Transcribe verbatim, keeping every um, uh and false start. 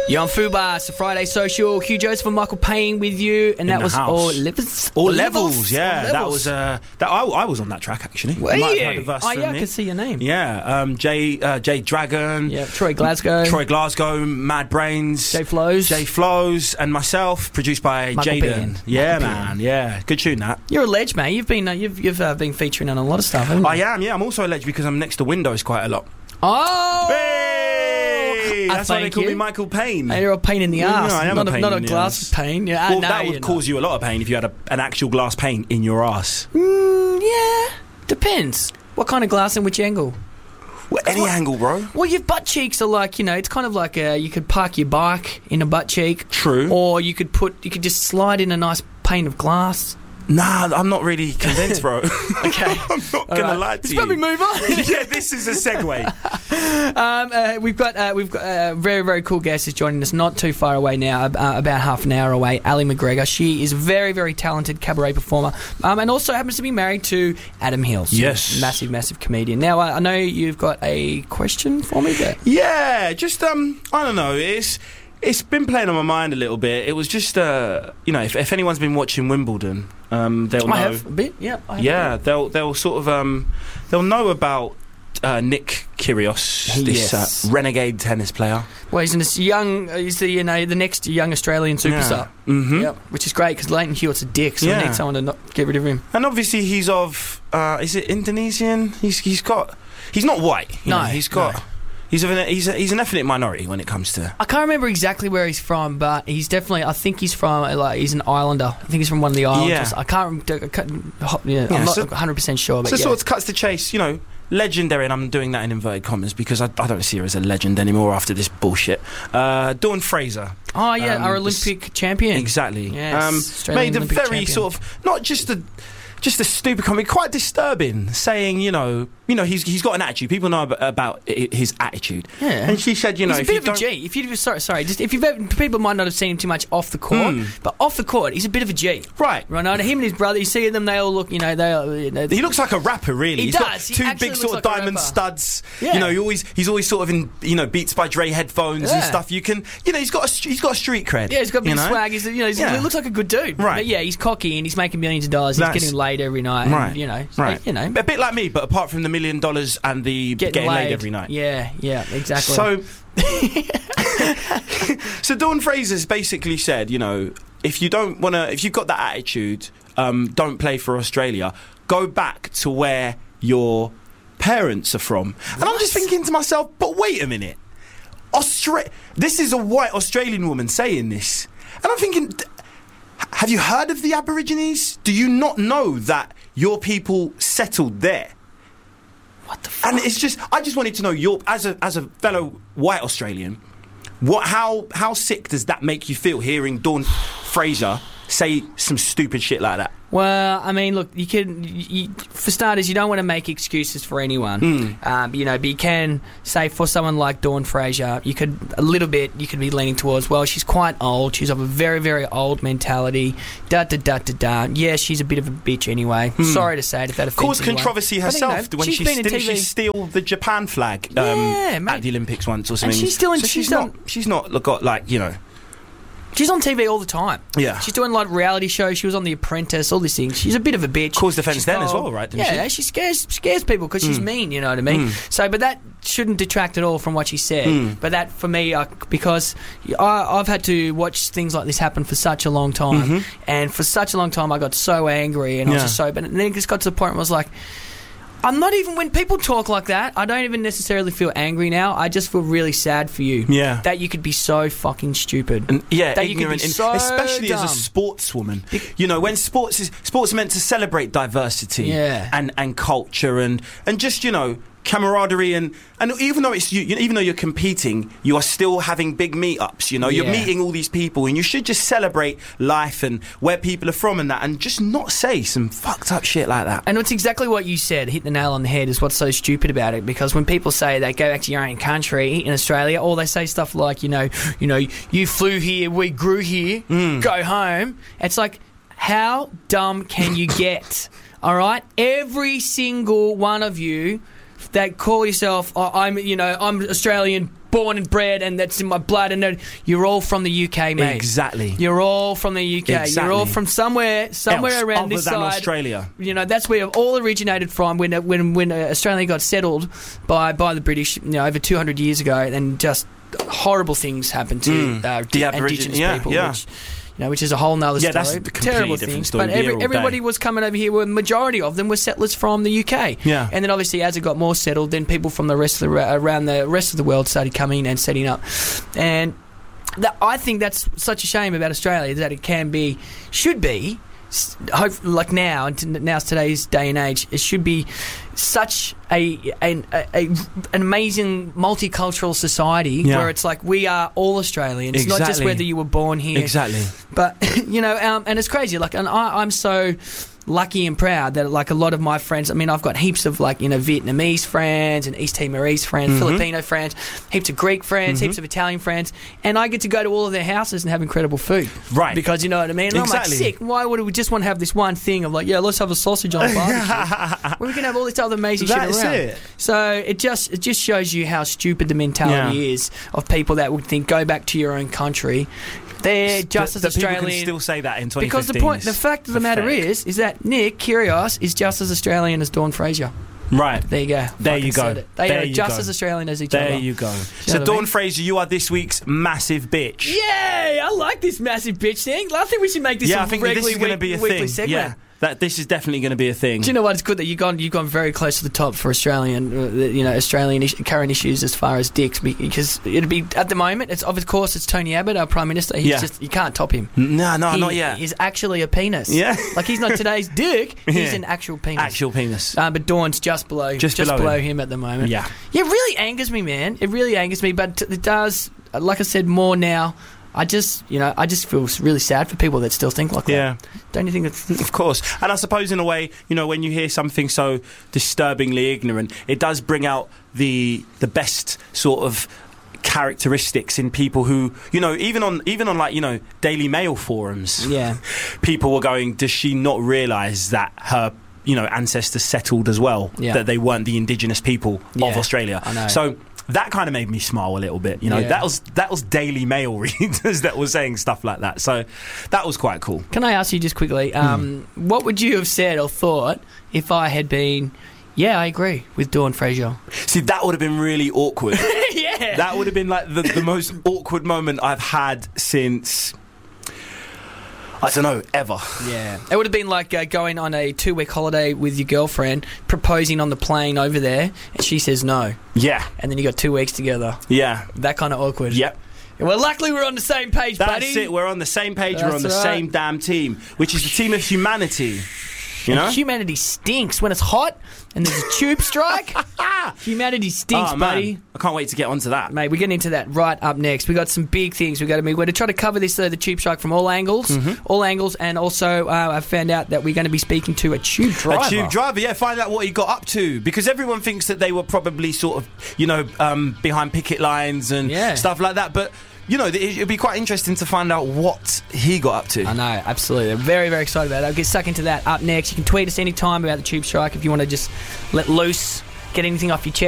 You're on Fubar, it's a Friday social. Hugh Joseph and Michael Payne with you, and In that the was house. all levels. All levels, yeah. All That levels. was uh, that. I, I was on that track actually. Were You might have you? heard the verse Oh from yeah, I me. can see your name. Yeah, um, Jay uh, Jay Dragon, Yeah, Troy Glasgow, Troy Glasgow, Mad Brains, Jay Flows. Jay Flows, and myself, produced by Michael Jaden. Payne. Yeah, Michael man. Yeah, good tune that. You're a ledge, mate. You've been uh, you've you've uh, been featuring on a lot of stuff, haven't you? I am. Yeah, I'm also a legend because I'm next to Windows quite a lot. Oh, Hey, I that's why they thank call you. me Michael Payne. Hey, you're a pain in the Yeah, ass. I am not a pain not in a the glass ass. pain. Yeah, Well, no, that you're would not. cause you a lot of pain if you had a, an actual glass pane in your ass. Mm, yeah, depends. What kind of glass and which angle? Well, any what- angle, bro. Well, your butt cheeks are like, you know, it's kind of like uh, you could park your bike in a butt cheek. True. Or you could put, you could just slide in a nice pane of glass. Nah, I'm not really convinced, bro. Okay. I'm not gonna right. lie to Let's you. probably move on. Yeah, this is a segue. um, uh, we've got uh, we've got a very very cool guest is joining us not too far away now, uh, about half an hour away. Ali McGregor. She is a very very talented cabaret performer, um, and also happens to be married to Adam Hills. Yes. massive massive comedian. Now I, I know you've got a question for me there. Yeah, just um, I don't know. It's it's been playing on my mind a little bit. It was just uh, you know, if, if anyone's been watching Wimbledon, um, they'll know. I have a bit. Yeah. I have Yeah, a bit. they'll they'll sort of um, they'll know about uh, Nick Kyrgios, this Yes. uh, renegade tennis player. Well, he's in this young. He's the you know the next young Australian superstar. Yeah. Mm-hmm. Yep, which is great because Leighton Hewitt's a dick, so Yeah. we need someone to not get rid of him. And obviously he's of uh, is it Indonesian? He's he's got he's not white. you No, know, he's got no. he's of an, he's a, he's an ethnic minority when it comes to. I can't remember exactly where he's from, but he's definitely. I think he's from like he's an islander. I think he's from one of the islands. Yeah. or so- I can't. I can't yeah, Yeah, I'm not so- one hundred percent sure, but So yeah. sort of cuts to chase, you know, legendary, and I'm doing that in inverted commas because I, I don't see her as a legend anymore after this bullshit. Uh, Dawn Fraser. oh yeah, um, our this- Olympic champion. Exactly. Yes, um, Australian made a Olympic very champion. sort of not just a just a stupid comment, quite disturbing, saying you know you know he's he's got an attitude. People know about, about i- his attitude. Yeah. And she said, you know, He's a if bit you of a don't, G. If you sorry, sorry, just if you've ever, people might not have seen him too much off the court, Hmm. but off the court, he's a bit of a G. right. Right, now, him and his brother, you see them, they all look, you know, they are. You know, He looks like a rapper, really. He He's does. got He two actually big looks sort like of a diamond rapper. studs. Yeah. You know, he always he's always sort of in you know Beats by Dre headphones and Yeah. stuff. You can you know he's got a st- he's got a street cred. Yeah, he's got a bit you of know? swag. He's, you know, he's, Yeah. he looks like a good dude. Right. But yeah, he's cocky and he's making millions of dollars. He's That's- getting laid every night. Right. And, you know, so, Right. you know, A bit like me, but apart from the million dollars and the getting, getting, laid. laid every night. Yeah, yeah, exactly. So, so Dawn Fraser's basically said, you know, if you don't want to, if you've got that attitude, um, don't play for Australia. Go back to where your parents are from. And I'm just thinking to myself, but wait a minute, Austra- This is a white Australian woman saying this, and I'm thinking, d- have you heard of the Aborigines? Do you not know that your people settled there? what the fuck? And it's just, I just wanted to know, your as a as a fellow white Australian, what how how sick does that make you feel hearing Dawn Fraser say some stupid shit like that? Well, I mean, look, you can, you, for starters, you don't want to make excuses for anyone. Mm. Um, you know, but you can say for someone like Dawn Fraser, you could, a little bit, you could be leaning towards, well, she's quite old, she's of a very, very old mentality, da da da da da. Yeah, she's a bit of a bitch anyway. Sorry to say it if that offends Caused anyone. controversy But, you know, herself when she's she been in didn't T V. she steal the Japan flag um, Yeah, mate. at the Olympics once or something. she's still in- So she's she's not done- she's not look, got like you know She's on T V all the time. Yeah. She's doing like reality shows. She was on The Apprentice, all these things. She's a bit of a bitch. Caused offence She's then as old. well, right, didn't Yeah, she? she scares scares people because she's mean, you know what I mean? Mm. So, but that shouldn't detract at all from what she said. Mm. But that, for me, I, because I, I've had to watch things like this happen for such a long time. Mm-hmm. And for such a long time, I got so angry and I was Yeah. just so... But then it just got to the point where I was like... I'm not even... When people talk like that, I don't even necessarily feel angry now. I just feel really sad for you. Yeah. That you could be so fucking stupid. And yeah, That you could be ignorant, in- so especially as dumb. a sportswoman. You know, when sports is sports are meant to celebrate diversity Yeah. and, and culture and and just you know camaraderie and and even though it's you, you know, even though you're competing, you are still having big meetups. You know, you're Yeah. meeting all these people, and you should just celebrate life and where people are from and that, and just not say some fucked up shit like that. And it's exactly what you said, hit the nail on the head, is what's so stupid about it. Because when people say they go back to your own country in Australia, or they say stuff like, you know, you know, you flew here, we grew here, Mm. go home. It's like, how dumb can you get? All right, every single one of you that call yourself, oh, I'm, you know, I'm Australian born and bred, and that's in my blood. And that- you're all from the U K, mate. Exactly. You're all from the U K. Exactly. You're all from somewhere, somewhere Else, around other this than side. Australia. You know, that's where it all originated from. When uh, when when uh, Australia got settled by by the British, you know, over two hundred years ago, and just horrible things happened to Mm. uh, The di- Aborigin- Indigenous yeah, people. yeah. Which, you know, which is a whole nother Yeah, story. that's a completely Terrible different things. story. But Be here every, all everybody day. was coming over here. Where the majority of them were settlers from the U K. Yeah. And then obviously, as it got more settled, then people from the rest of the around the rest of the world started coming and setting up. And that, I think that's such a shame about Australia, that it can be, should be, s- hope like now and t- now's today's day and age, it should be such a an, a, a an amazing multicultural society Yeah. where it's like we are all Australians, not just Exactly. whether you were born here. Exactly. But you know, um, and it's crazy. Like, and I, I'm so lucky and proud that like a lot of my friends. I mean, I've got heaps of like you know Vietnamese friends and East Timorese friends, Mhm. Filipino friends, heaps of Greek friends, Mhm. heaps of Italian friends, and I get to go to all of their houses and have incredible food. Right. Because you know what I mean. And Exactly. I'm like, sick. Why would we just want to have this one thing of like, yeah, let's have a sausage on a barbecue? Well, we can have all this other amazing That's shit around. it. So it just it just shows you how stupid the mentality Yeah. is of people that would think go back to your own country. They're just that, as that people Australian. can still say that in twenty fifteen. Because the point, the fact of the matter pathetic. is, is that Nick Kyrgios is just as Australian as Dawn Fraser. Right. There you go. There Fucking you go. said it. They There are you just go. as Australian as each There other. you go. know So what I Dawn mean? Fraser, you are this week's massive bitch. Yay! I like this massive bitch thing. I think we should make this Yeah, a I think that this regularly is going to week- be a weekly thing. segment. Yeah, that this is definitely going to be a thing. Do you know what? It's good that you've gone you've gone very close to the top for Australian, uh, you know, Australian is- current issues as far as dicks, because it'd be at the moment. It's of course it's Tony Abbott, our Prime Minister. He's Yeah. just you can't top him. No, no, he not yet. He's actually a penis. Yeah. like he's not today's dick. He's Yeah. an actual penis. Actual penis. Um, but Dawn's just below, Just below below him. him. at the moment. Yeah. yeah, it really angers me, man. It really angers me, but it does. Like I said, more now. I just, you know, I just feel really sad for people that still think like Yeah. that. Don't you think it's? Of course. And I suppose in a way, you know, when you hear something so disturbingly ignorant, it does bring out the the best sort of characteristics in people who, you know, even on even on like, you know, Daily Mail forums, Yeah, people were going, does she not realise that her, you know, ancestors settled as well, Yeah. that they weren't the indigenous people of Yeah, Australia? I know. So that kind of made me smile a little bit. You know, Yeah. that was that was Daily Mail readers that were saying stuff like that. So that was quite cool. Can I ask you just quickly, um, what would you have said or thought if I had been, yeah, I agree with Dawn Fraser? See, that would have been really awkward. yeah. That would have been like the, the most awkward moment I've had since, I don't know, ever. Yeah. It would have been like uh, going on a two-week holiday with your girlfriend, proposing on the plane over there, and she says no. Yeah, And then you got two weeks together. yeah, That kind of awkward. yep. Well, luckily we're on the same page, That's buddy. it. We're on the same page. We're That's on the right. same damn team, which is the team of humanity. You know? Humanity stinks when it's hot and there's a tube strike. Humanity stinks, Oh, man. buddy. I can't wait to get onto that. Mate, we're getting into that right up next. We got some big things we got to do. We're going to try to cover this, uh, the tube strike, from all angles, Mm-hmm. all angles, and also uh, I found out that we're going to be speaking to a tube driver. A tube driver, yeah, find out what he got up to, because everyone thinks that they were probably sort of, you know, um, behind picket lines and Yeah. stuff like that. But, you know, it- it'd be quite interesting to find out what he got up to. I know, absolutely. I'm very, very excited about it. I'll get stuck into that up next. You can tweet us anytime about the tube strike if you want to just let loose, get anything off your chest.